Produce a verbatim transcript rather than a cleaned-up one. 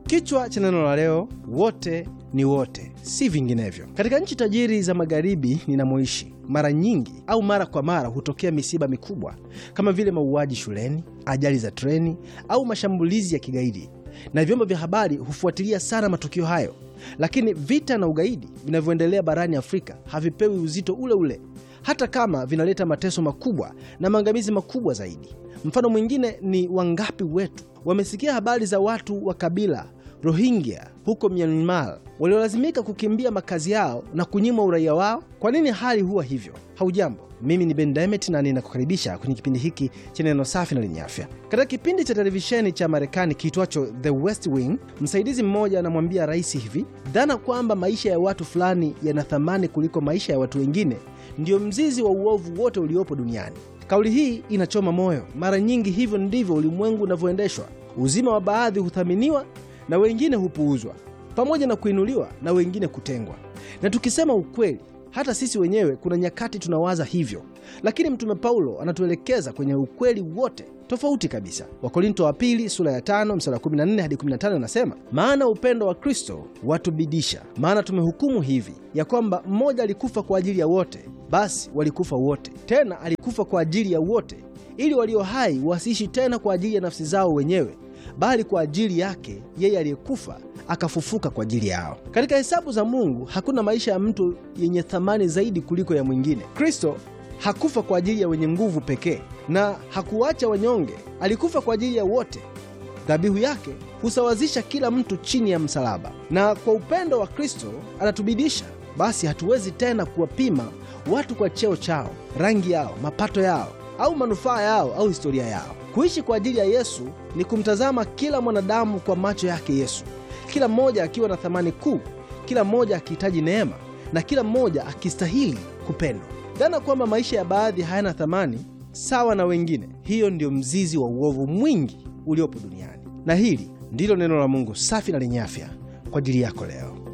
Kichwa cha neno la leo, wote ni wote, si vinginevyo. Katika nchi tajiri za magharibi ninamoishi, mara nyingi au mara kwa mara hutokea misiba mikubwa kama vile mauaji shuleni, ajali za treni au mashambulizi ya kigaidi, na vyombo vya habari hufuatilia sana matukio hayo. Lakini vita na ugaidi vinavyoendelea barani Afrika havipewi uzito ule ule, hata kama vinaleta mateso makubwa na maangamizi makubwa zaidi. Mfano mwingine ni wangapi wetu wamesikia habari za watu wa kabila Rohingya huko Myanmar waliolazimika kukimbia makazi yao na kunyimwa uraia wao. Kwa nini hali huwa hivyo? Haujambo, mimi ni Ben Demet na ninakukaribisha kwenye kipindi hiki cha neno safi na lenye afya. Katika kipindi cha televisheni cha Marekani kiitwacho The West Wing, msaidizi mmoja anamwambia rais hivi: dhana kwamba maisha ya watu fulani yana thamani kuliko maisha ya watu wengine ndio mzizi wa uovu wote uliopo duniani. Kauli hii inachoma moyo. Mara nyingi hivyo ndivyo ulimwengu unavyoendeshwa. Uzima wa baadhi huthaminiwa na wengine hupuuzwa, pamoja na kuinuliwa na wengine kutengwa. Na tukisema ukweli, hata sisi wenyewe kuna nyakati tunawaza hivyo. Lakini Mtume Paulo anatuelekeza kwenye ukweli wote tofauti kabisa. Wakorintho wa pili sura ya tano mstari kumi na nne hadi kumi na tano anasema, maana upendo wa Kristo watubidisha, maana tumehukumu hivi ya kwamba mmoja alikufa kwa ajili ya wote, basi walikufa wote. Tena alikufa kwa ajili ya wote, ili walio hai wasiishi tena kwa ajili ya nafsi zao wenyewe, bali kwa ajili yake yeye aliyekufa akafufuka kwa ajili yao. Katika hesabu za Mungu hakuna maisha ya mtu yenye thamani zaidi kuliko ya mwingine. Kristo hakufa kwa ajili ya wenye nguvu pekee, na hakuacha wanyonge. Alikufa kwa ajili ya wote. Dhabihu yake husawazisha kila mtu chini ya msalaba. Na kwa upendo wa Kristo anatubidisha. Basi hatuwezi tena kuwapima watu kwa cheo chao, rangi yao, mapato yao, au manufaa yao au historia yao. Kuishi kwa ajili ya Yesu ni kumtazama kila mwanadamu kwa macho yake Yesu, kila mmoja akiwa na thamani kuu, kila mmoja akihitaji neema, na kila mmoja akistahili kupendwa. Dhana kwamba maisha ya baadhi hayana thamani sawa na wengine, hiyo ndio mzizi wa uovu mwingi uliopo duniani. Na hili ndilo neno la Mungu safi na lenye afya kwa ajili yako leo.